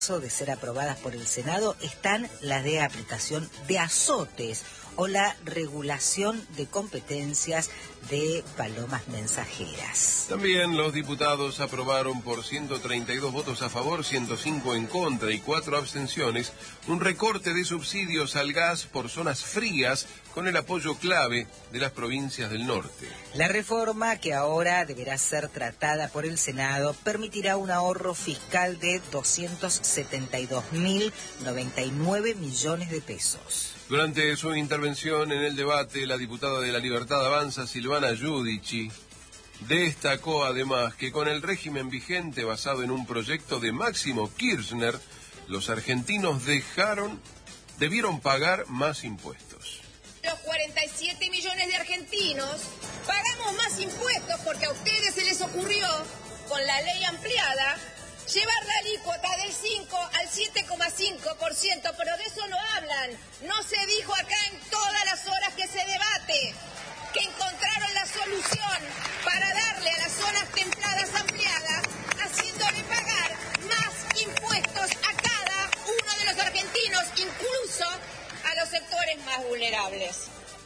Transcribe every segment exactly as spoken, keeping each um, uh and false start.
de ser aprobadas por el Senado están las de aplicación de azotes o la regulación de competencias de palomas mensajeras. También los diputados aprobaron por ciento treinta y dos votos a favor, ciento cinco en contra y cuatro abstenciones un recorte de subsidios al gas por zonas frías con el apoyo clave de las provincias del norte. La reforma, que ahora deberá ser tratada por el Senado, permitirá un ahorro fiscal de doscientos setenta y dos mil noventa y nueve millones de pesos. Durante su intervención en el debate, la diputada de La Libertad Avanza, Silvana Giudici, destacó además que con el régimen vigente basado en un proyecto de Máximo Kirchner, los argentinos dejaron, debieron pagar más impuestos. Los cuarenta y siete millones de argentinos pagamos más impuestos porque a ustedes se les ocurrió, con la ley ampliada, llevar la alícuota del cinco al siete coma cinco por ciento, pero de eso no hablan. No se dijo acá en todas las horas que se debate que encontraron la solución para darle a las zonas templadas ampliadas, haciéndole pagar más impuestos a cada uno de los argentinos, incluso a los sectores más vulnerables.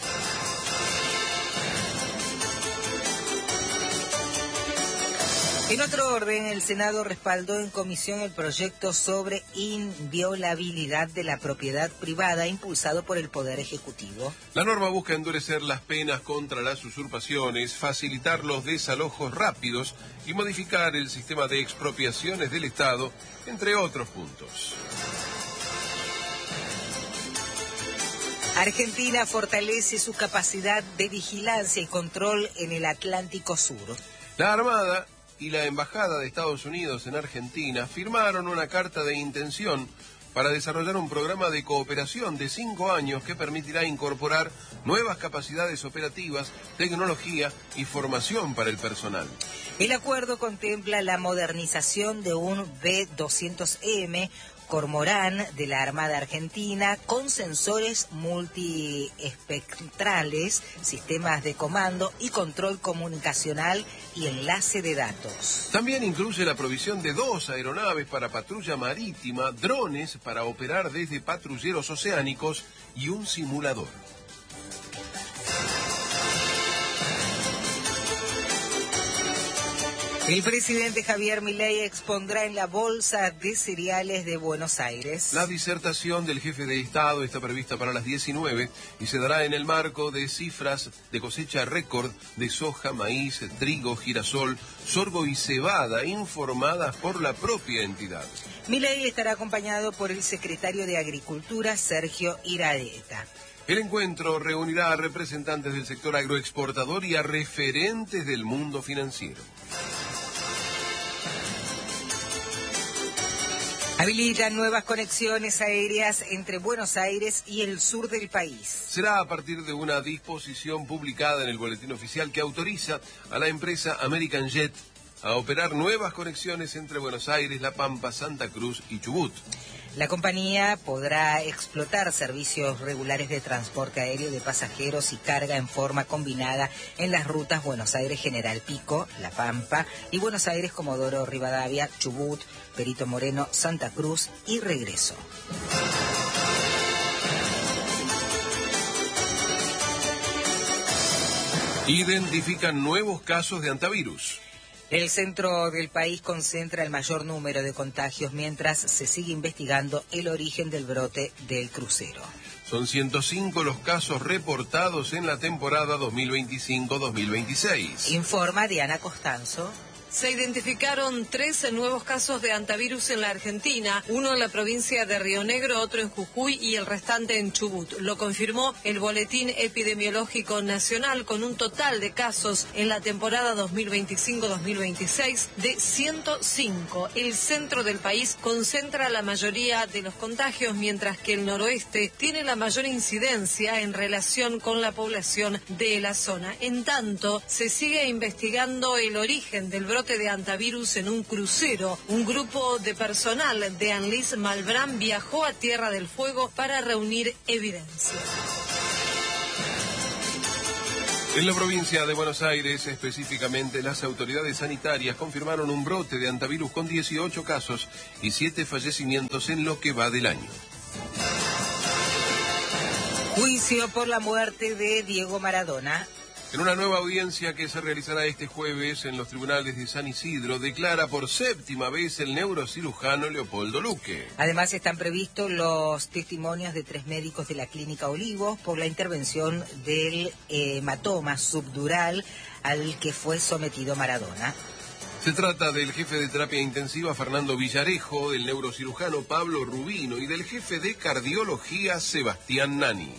En otro orden, el Senado respaldó en comisión el proyecto sobre inviolabilidad de la propiedad privada impulsado por el Poder Ejecutivo. La norma busca endurecer las penas contra las usurpaciones, facilitar los desalojos rápidos y modificar el sistema de expropiaciones del Estado, entre otros puntos. Argentina fortalece su capacidad de vigilancia y control en el Atlántico Sur. La Armada y la Embajada de Estados Unidos en Argentina firmaron una carta de intención para desarrollar un programa de cooperación de cinco años que permitirá incorporar nuevas capacidades operativas, tecnología y formación para el personal. El acuerdo contempla la modernización de un B doscientos M Cormorán de la Armada Argentina con sensores multiespectrales, sistemas de comando y control comunicacional y enlace de datos. También incluye la provisión de dos aeronaves para patrulla marítima, drones para operar desde patrulleros oceánicos y un simulador. El presidente Javier Milei expondrá en la Bolsa de Cereales de Buenos Aires. La disertación del jefe de Estado está prevista para las diecinueve y se dará en el marco de cifras de cosecha récord de soja, maíz, trigo, girasol, sorgo y cebada informadas por la propia entidad. Milei estará acompañado por el secretario de Agricultura, Sergio Iraeta. El encuentro reunirá a representantes del sector agroexportador y a referentes del mundo financiero. Habilitan nuevas conexiones aéreas entre Buenos Aires y el sur del país. Será a partir de una disposición publicada en el Boletín Oficial que autoriza a la empresa American Jet a operar nuevas conexiones entre Buenos Aires, La Pampa, Santa Cruz y Chubut. La compañía podrá explotar servicios regulares de transporte aéreo de pasajeros y carga en forma combinada en las rutas Buenos Aires-General Pico, La Pampa y Buenos Aires-Comodoro Rivadavia, Chubut, Perito Moreno, Santa Cruz y regreso. Identifican nuevos casos de hantavirus. El centro del país concentra el mayor número de contagios mientras se sigue investigando el origen del brote del crucero. Son ciento cinco los casos reportados en la temporada dos mil veinticinco dos mil veintiséis. Informa Diana Costanzo. Se identificaron trece nuevos casos de hantavirus en la Argentina, uno en la provincia de Río Negro, otro en Jujuy y el restante en Chubut. Lo confirmó el Boletín Epidemiológico Nacional con un total de casos en la temporada dos mil veinticinco dos mil veintiséis de ciento cinco. El centro del país concentra la mayoría de los contagios, mientras que el noroeste tiene la mayor incidencia en relación con la población de la zona. En tanto, se sigue investigando el origen del brote de hantavirus en un crucero. Un grupo de personal de Anlis Malbrán viajó a Tierra del Fuego para reunir evidencia. En la provincia de Buenos Aires, específicamente, las autoridades sanitarias confirmaron un brote de hantavirus con dieciocho casos y siete fallecimientos en lo que va del año. Juicio por la muerte de Diego Maradona. En una nueva audiencia que se realizará este jueves en los tribunales de San Isidro, declara por séptima vez el neurocirujano Leopoldo Luque. Además están previstos los testimonios de tres médicos de la Clínica Olivos por la intervención del hematoma subdural al que fue sometido Maradona. Se trata del jefe de terapia intensiva Fernando Villarejo, del neurocirujano Pablo Rubino y del jefe de cardiología Sebastián Nani.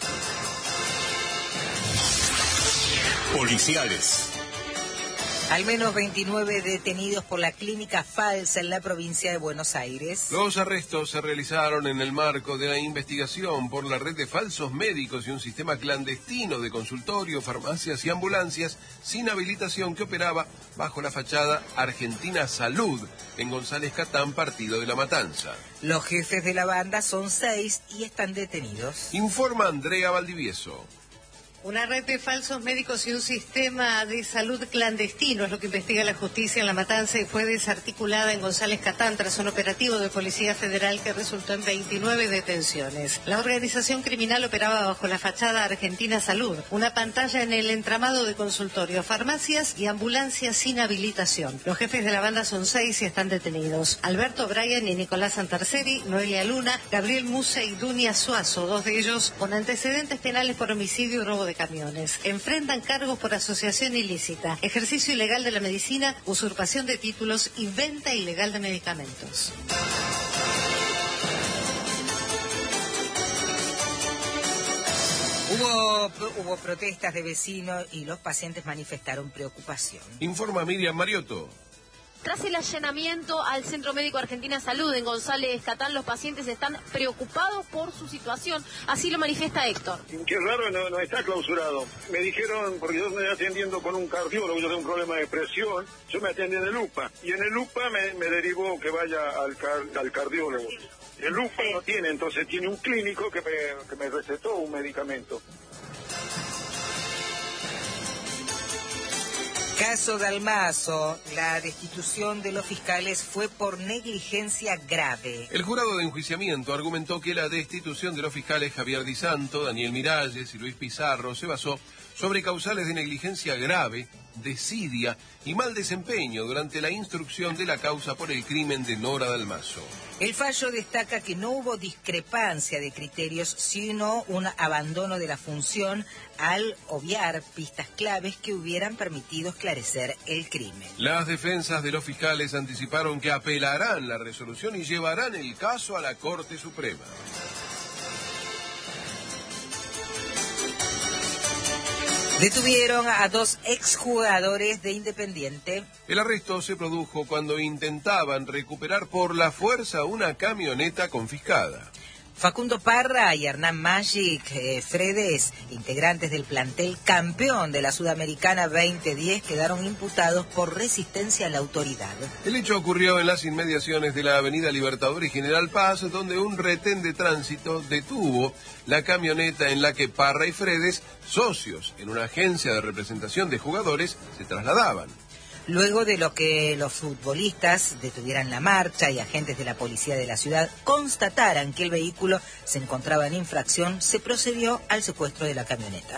Policiales. Al menos veintinueve detenidos por la clínica falsa en la provincia de Buenos Aires. Los arrestos se realizaron en el marco de la investigación por la red de falsos médicos y un sistema clandestino de consultorios, farmacias y ambulancias sin habilitación que operaba bajo la fachada Argentina Salud en González Catán, partido de La Matanza. Los jefes de la banda son seis y están detenidos. Informa Andrea Valdivieso. Una red de falsos médicos y un sistema de salud clandestino es lo que investiga la justicia en La Matanza y fue desarticulada en González Catán tras un operativo de Policía Federal que resultó en veintinueve detenciones. La organización criminal operaba bajo la fachada Argentina Salud, una pantalla en el entramado de consultorios, farmacias y ambulancias sin habilitación. Los jefes de la banda son seis y están detenidos. Alberto Bryan y Nicolás Santarceri, Noelia Luna, Gabriel Musa y Dunia Suazo, dos de ellos con antecedentes penales por homicidio y robo de camiones. Enfrentan cargos por asociación ilícita, ejercicio ilegal de la medicina, usurpación de títulos y venta ilegal de medicamentos. Hubo, hubo protestas de vecinos y los pacientes manifestaron preocupación. Informa Miriam Mariotto. Tras el allanamiento al Centro Médico Argentina Salud en González Catán, los pacientes están preocupados por su situación. Así lo manifiesta Héctor. Qué raro, no, no está clausurado. Me dijeron, porque yo me estoy atendiendo con un cardiólogo, yo tengo un problema de presión, yo me atendí en el U P A. Y en el U P A me, me derivó que vaya al, car, al cardiólogo. El U P A no tiene, entonces tiene un clínico que me, que me recetó un medicamento. Caso Dalmazo, la destitución de los fiscales fue por negligencia grave. El jurado de enjuiciamiento argumentó que la destitución de los fiscales Javier Di Santo, Daniel Miralles y Luis Pizarro se basó sobre causales de negligencia grave, desidia y mal desempeño durante la instrucción de la causa por el crimen de Nora Dalmazo. El fallo destaca que no hubo discrepancia de criterios, sino un abandono de la función al obviar pistas claves que hubieran permitido esclarecer el crimen. Las defensas de los fiscales anticiparon que apelarán la resolución y llevarán el caso a la Corte Suprema. Detuvieron a dos exjugadores de Independiente. El arresto se produjo cuando intentaban recuperar por la fuerza una camioneta confiscada. Facundo Parra y Hernán Magic eh, Fredes, integrantes del plantel campeón de la Sudamericana veinte diez, quedaron imputados por resistencia a la autoridad. El hecho ocurrió en las inmediaciones de la avenida Libertador y General Paz, donde un retén de tránsito detuvo la camioneta en la que Parra y Fredes, socios en una agencia de representación de jugadores, se trasladaban. Luego de lo que los futbolistas detuvieran la marcha y agentes de la policía de la ciudad constataran que el vehículo se encontraba en infracción, se procedió al secuestro de la camioneta.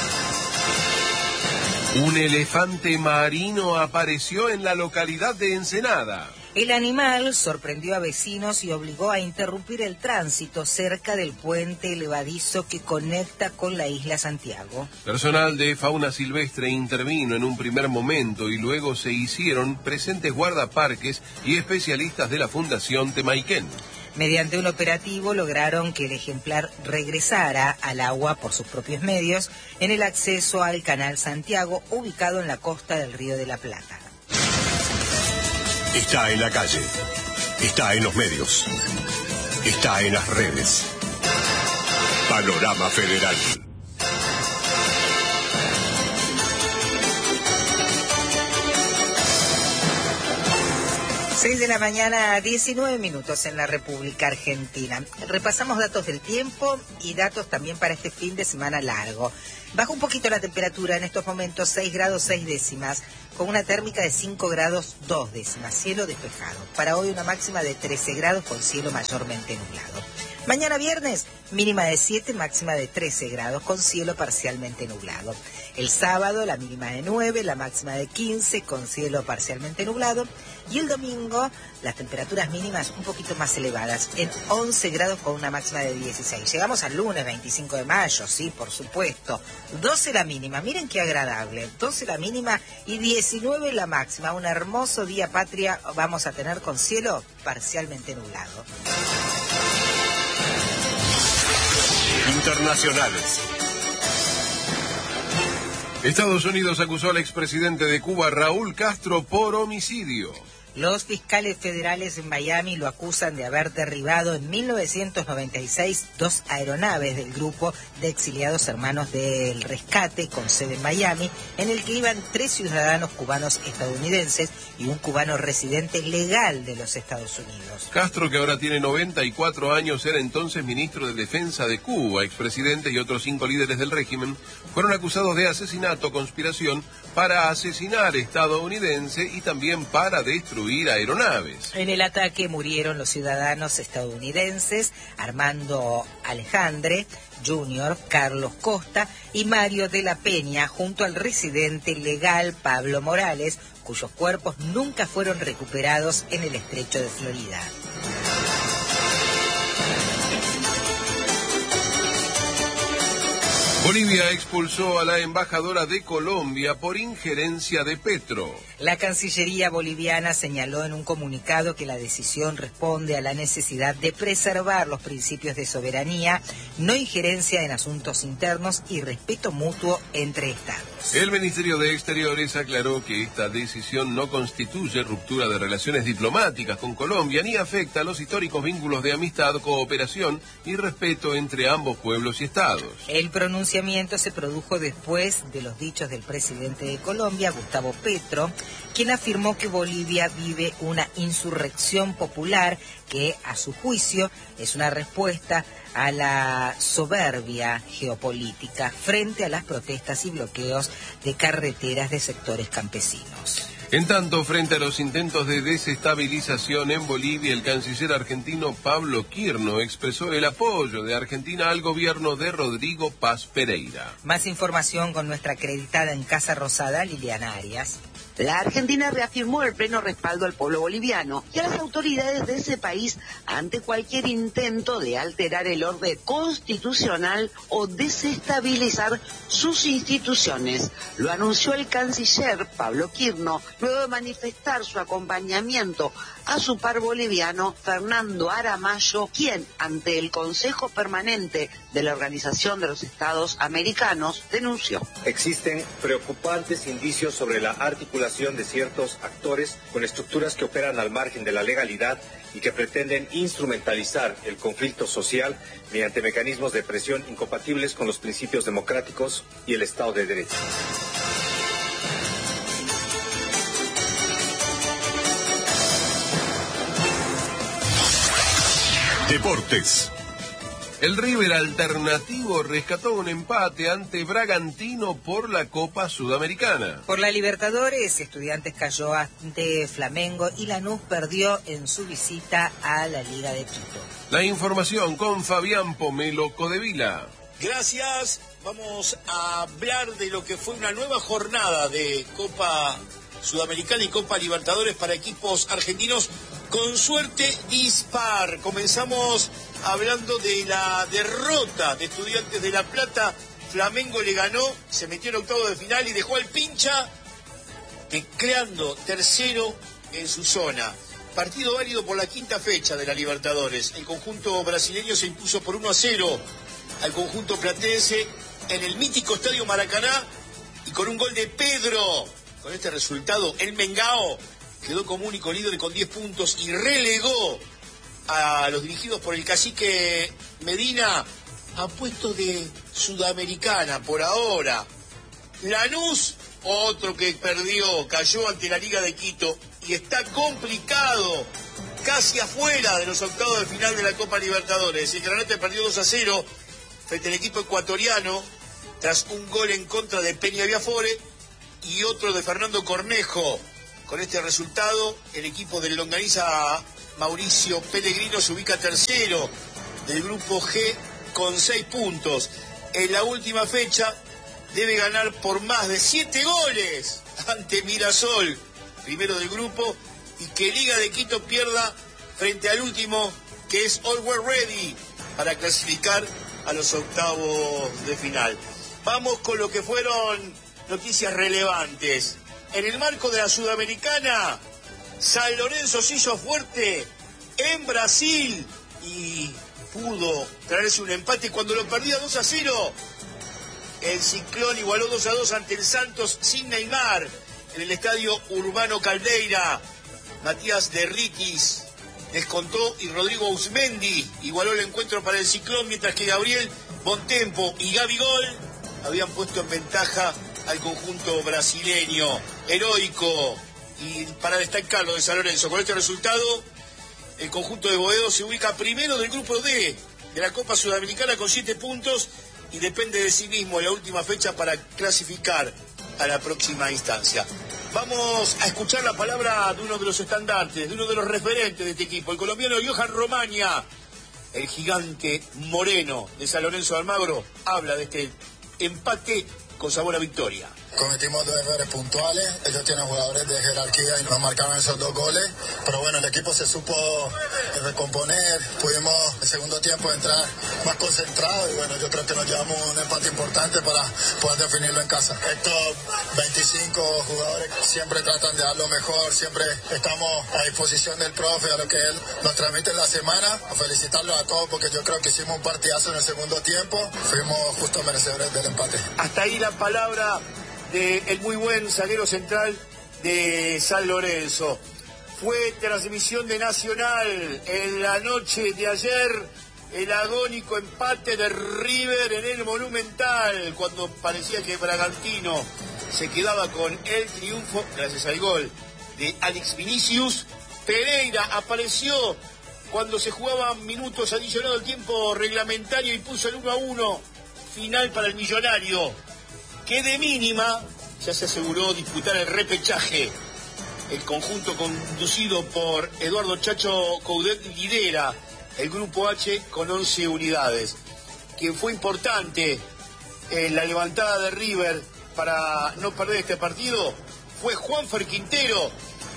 Un elefante marino apareció en la localidad de Ensenada. El animal sorprendió a vecinos y obligó a interrumpir el tránsito cerca del puente elevadizo que conecta con la isla Santiago. Personal de fauna silvestre intervino en un primer momento y luego se hicieron presentes guardaparques y especialistas de la Fundación Temaiken. Mediante un operativo lograron que el ejemplar regresara al agua por sus propios medios en el acceso al Canal Santiago, ubicado en la costa del Río de la Plata. Está en la calle, está en los medios, está en las redes. Panorama Federal. seis de la mañana, diecinueve minutos en la República Argentina. Repasamos datos del tiempo y datos también para este fin de semana largo. Baja un poquito la temperatura en estos momentos, seis grados seis décimas, con una térmica de cinco grados dos décimas, cielo despejado. Para hoy una máxima de trece grados con cielo mayormente nublado. Mañana viernes, mínima de siete, máxima de trece grados con cielo parcialmente nublado. El sábado, la mínima de nueve, la máxima de quince con cielo parcialmente nublado. Y el domingo, las temperaturas mínimas un poquito más elevadas, en once grados con una máxima de dieciséis. Llegamos al lunes veinticinco de mayo, sí, por supuesto. doce la mínima, miren qué agradable. doce la mínima y diecinueve la máxima. Un hermoso día patria vamos a tener con cielo parcialmente nublado. Internacionales. Estados Unidos acusó al expresidente de Cuba, Raúl Castro, por homicidio. Los fiscales federales en Miami lo acusan de haber derribado en mil novecientos noventa y seis dos aeronaves del grupo de exiliados hermanos del rescate con sede en Miami, en el que iban tres ciudadanos cubanos estadounidenses y un cubano residente legal de los Estados Unidos. Castro, que ahora tiene noventa y cuatro años, era entonces ministro de Defensa de Cuba. Expresidente y otros cinco líderes del régimen fueron acusados de asesinato, conspiración para asesinar estadounidense y también para destruir aeronaves. En el ataque murieron los ciudadanos estadounidenses Armando Alejandre junior, Carlos Costa y Mario de la Peña, junto al residente legal Pablo Morales, cuyos cuerpos nunca fueron recuperados en el estrecho de Florida. Bolivia expulsó a la embajadora de Colombia por injerencia de Petro. La Cancillería boliviana señaló en un comunicado que la decisión responde a la necesidad de preservar los principios de soberanía, no injerencia en asuntos internos y respeto mutuo entre Estados. El Ministerio de Exteriores aclaró que esta decisión no constituye ruptura de relaciones diplomáticas con Colombia ni afecta a los históricos vínculos de amistad, cooperación y respeto entre ambos pueblos y estados. El pronunciamiento se produjo después de los dichos del presidente de Colombia, Gustavo Petro, quien afirmó que Bolivia vive una insurrección popular que, a su juicio, es una respuesta a la soberbia geopolítica frente a las protestas y bloqueos de carreteras de sectores campesinos. En tanto, frente a los intentos de desestabilización en Bolivia, el canciller argentino Pablo Quirno expresó el apoyo de Argentina al gobierno de Rodrigo Paz Pereira. Más información con nuestra acreditada en Casa Rosada, Liliana Arias. La Argentina reafirmó el pleno respaldo al pueblo boliviano y a las autoridades de ese país ante cualquier intento de alterar el orden constitucional o desestabilizar sus instituciones. Lo anunció el canciller Pablo Quirno luego de manifestar su acompañamiento a su par boliviano Fernando Aramayo, quien ante el Consejo Permanente de la Organización de los Estados Americanos denunció. Existen preocupantes indicios sobre la articulación de ciertos actores con estructuras que operan al margen de la legalidad y que pretenden instrumentalizar el conflicto social mediante mecanismos de presión incompatibles con los principios democráticos y el Estado de Derecho. Deportes. El River Alternativo rescató un empate ante Bragantino por la Copa Sudamericana. Por la Libertadores, Estudiantes cayó ante Flamengo y Lanús perdió en su visita a la Liga de Quito. La información con Fabián Pomelo Codevila. Gracias. Vamos a hablar de lo que fue una nueva jornada de Copa Sudamericana y Copa Libertadores para equipos argentinos con suerte dispar. Comenzamos hablando de la derrota de Estudiantes de La Plata. Flamengo le ganó, se metió en octavo de final y dejó al Pincha que creando tercero en su zona. Partido válido por la quinta fecha de la Libertadores. El conjunto brasileño se impuso por uno a cero al conjunto platense en el mítico Estadio Maracaná y con un gol de Pedro. Con este resultado, el Mengao quedó como único líder con diez puntos y relegó a los dirigidos por el cacique Medina a puestos de Sudamericana por ahora. Lanús, otro que perdió, cayó ante la Liga de Quito y está complicado, casi afuera de los octavos de final de la Copa Libertadores. El Granate perdió dos a cero frente al equipo ecuatoriano tras un gol en contra de Peña Viafore y otro de Fernando Cornejo. Con este resultado, el equipo del longaniza Mauricio Pellegrino se ubica tercero del grupo G con seis puntos. En la última fecha debe ganar por más de siete goles ante Mirasol, primero del grupo, y que Liga de Quito pierda frente al último, que es All We're Ready, para clasificar a los octavos de final. Vamos con lo que fueron noticias relevantes. En el marco de la Sudamericana, San Lorenzo se hizo fuerte en Brasil y pudo traerse un empate cuando lo perdía dos a cero. El Ciclón igualó dos a dos ante el Santos sin Neymar en el estadio Urbano Caldeira. Matías Derritis descontó y Rodrigo Uzmendi igualó el encuentro para el Ciclón, mientras que Gabriel Bontempo y Gabigol habían puesto en ventaja al conjunto brasileño. Heroico y para destacarlo de San Lorenzo. Con este resultado, el conjunto de Boedo se ubica primero del grupo D de la Copa Sudamericana con siete puntos y depende de sí mismo en la última fecha para clasificar a la próxima instancia. Vamos a escuchar la palabra de uno de los estandartes, de uno de los referentes de este equipo, el colombiano Johan Romaña. El gigante moreno de San Lorenzo de Almagro habla de este empate con sabor a victoria. Cometimos dos errores puntuales, ellos tienen jugadores de jerarquía y nos marcaron esos dos goles, pero bueno, el equipo se supo recomponer, pudimos en el segundo tiempo entrar más concentrados y bueno, yo creo que nos llevamos un empate importante para poder definirlo en casa. Estos veinticinco jugadores siempre tratan de dar lo mejor, siempre estamos a disposición del profe, a lo que él nos transmite en la semana. Felicitarlos a todos porque yo creo que hicimos un partidazo en el segundo tiempo, fuimos justo merecedores del empate. Hasta ahí la palabra del muy buen zaguero central de San Lorenzo. Fue transmisión de Nacional en la noche de ayer, el agónico empate de River en el Monumental, cuando parecía que Bragantino se quedaba con el triunfo gracias al gol de Alex Vinicius. Pereira apareció cuando se jugaban minutos adicionados al tiempo reglamentario y puso el uno a uno final para el Millonario, que de mínima ya se aseguró disputar el repechaje. El conjunto conducido por Eduardo Chacho Coudet lidera el grupo H con once unidades. Quien fue importante en la levantada de River para no perder este partido fue Juanfer Quintero,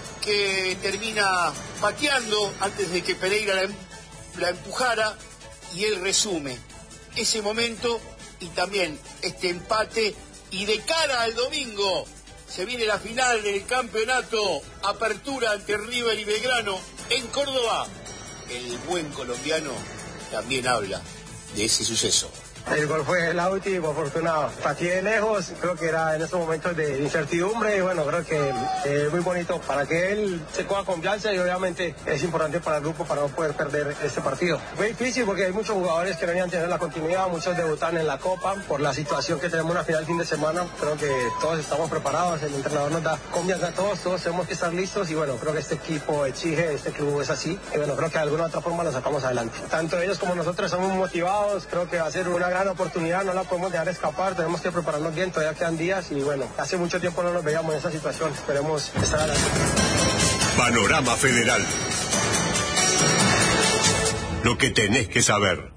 que termina pateando antes de que Pereira la, la empujara, y él resume ese momento y también este empate. Y de cara al domingo se viene la final del campeonato, apertura ante River y Belgrano en Córdoba. El buen colombiano también habla de ese suceso. El gol fue la última, afortunado. Pateé de lejos, creo que era en esos momentos de incertidumbre y bueno, creo que es eh, muy bonito para que él se coja confianza y obviamente es importante para el grupo para no poder perder este partido. Fue difícil porque hay muchos jugadores que no venían a tener la continuidad, muchos debutan en la Copa por la situación que tenemos una final fin de semana. Creo que todos estamos preparados, el entrenador nos da confianza a todos, todos tenemos que estar listos y bueno, creo que este equipo exige, este club es así y bueno, creo que de alguna u otra forma lo sacamos adelante. Tanto ellos como nosotros estamos motivados, creo que va a ser una gran oportunidad, no la podemos dejar escapar, tenemos que prepararnos bien, todavía quedan días y bueno, hace mucho tiempo no nos veíamos en esta situación, esperemos estar adelante. Panorama Federal. Lo que tenés que saber.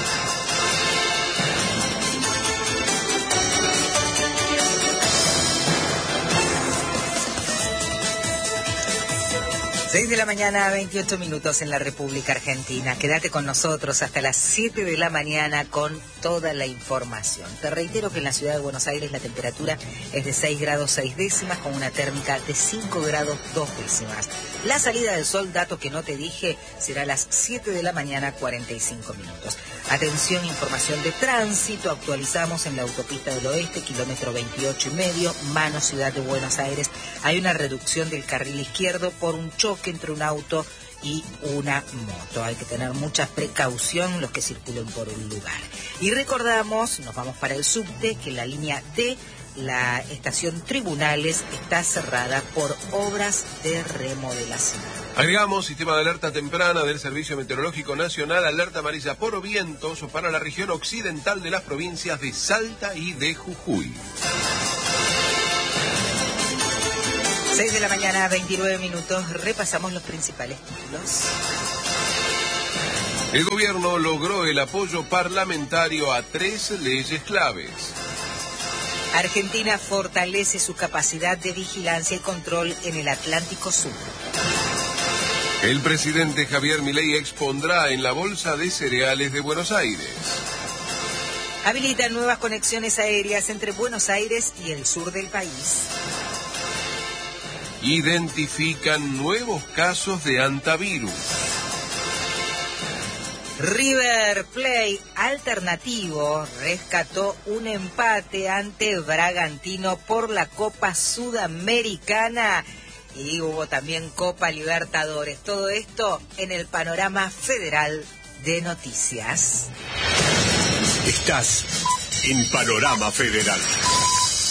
seis de la mañana, veintiocho minutos en la República Argentina. Quédate con nosotros hasta las siete de la mañana con toda la información. Te reitero que en la ciudad de Buenos Aires la temperatura es de seis grados seis décimas con una térmica de cinco grados dos décimas. La salida del sol, dato que no te dije, será a las siete de la mañana, cuarenta y cinco minutos. Atención, información de tránsito. Actualizamos en la autopista del Oeste, kilómetro veintiocho y medio, Mano Ciudad de Buenos Aires. Hay una reducción del carril izquierdo por un choque entre un auto y una moto. Hay que tener mucha precaución los que circulen por un lugar. Y recordamos, nos vamos para el subte, que la línea D la estación Tribunales está cerrada por obras de remodelación. Agregamos sistema de alerta temprana del Servicio Meteorológico Nacional, alerta amarilla por vientos para la región occidental de las provincias de Salta y de Jujuy. seis de la mañana, veintinueve minutos, repasamos los principales títulos. El gobierno logró el apoyo parlamentario a tres leyes claves. Argentina fortalece su capacidad de vigilancia y control en el Atlántico Sur. El presidente Javier Milei expondrá en la Bolsa de Cereales de Buenos Aires. Habilitan nuevas conexiones aéreas entre Buenos Aires y el sur del país. Identifican nuevos casos de antivirus. River Plate alternativo rescató un empate ante Bragantino por la Copa Sudamericana y hubo también Copa Libertadores. Todo esto en el panorama federal de noticias. Estás en Panorama Federal.